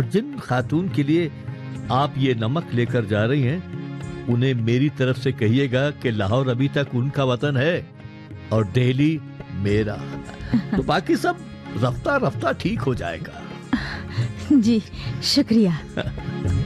जिन खातून के लिए आप ये नमक लेकर जा रही हैं, उन्हें मेरी तरफ से कहिएगा कि लाहौर अभी तक उनका वतन है और दिल्ली मेरा। तो बाकी सब रफ्ता रफ्ता ठीक हो जाएगा। जी शुक्रिया।